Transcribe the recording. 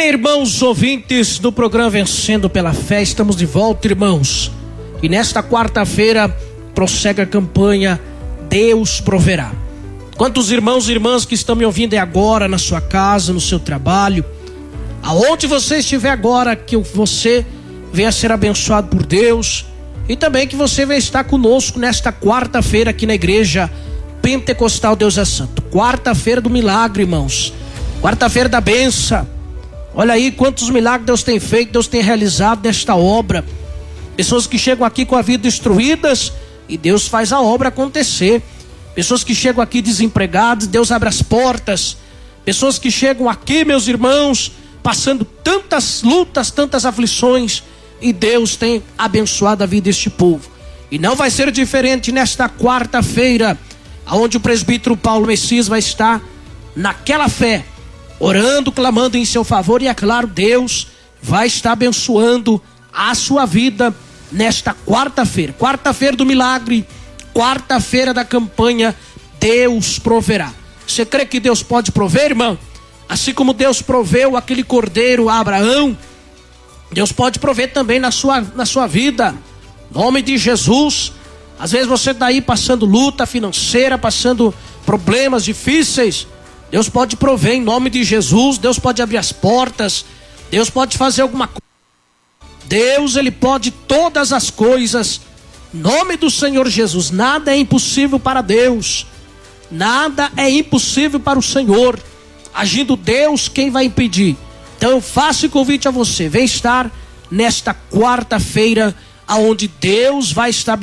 Bem, irmãos ouvintes do programa Vencendo pela Fé, estamos de volta, irmãos. E nesta quarta-feira prossegue a campanha Deus Proverá. Quantos irmãos e irmãs que estão me ouvindo agora na sua casa, no seu trabalho, aonde você estiver agora, que você venha ser abençoado por Deus e também que você venha estar conosco nesta quarta-feira aqui na igreja Pentecostal Deus é Santo. Quarta-feira do milagre, irmãos. Quarta-feira da bênção. Olha aí quantos milagres Deus tem feito, Deus tem realizado nesta obra. Pessoas que chegam aqui com a vida destruídas e Deus faz a obra acontecer. Pessoas que chegam aqui desempregadas, Deus abre as portas. Pessoas que chegam aqui, meus irmãos, passando tantas lutas, tantas aflições, e Deus tem abençoado a vida deste povo. E não vai ser diferente nesta quarta-feira, onde o presbítero Paulo Messias vai estar naquela fé, orando, clamando em seu favor, e é claro, Deus vai estar abençoando a sua vida nesta quarta-feira. Quarta-feira do milagre, quarta-feira da campanha Deus Proverá. Você crê que Deus pode prover, irmão? Assim como Deus proveu aquele cordeiro a Abraão, Deus pode prover também na sua vida. Em nome de Jesus. Às vezes você está aí passando luta financeira, passando problemas difíceis. Deus pode prover em nome de Jesus. Deus pode abrir as portas. Deus pode fazer alguma coisa. Deus, Ele pode todas as coisas. Em nome do Senhor Jesus. Nada é impossível para Deus. Nada é impossível para o Senhor. Agindo Deus, quem vai impedir? Então eu faço o convite a você. Vem estar nesta quarta-feira, aonde Deus vai estar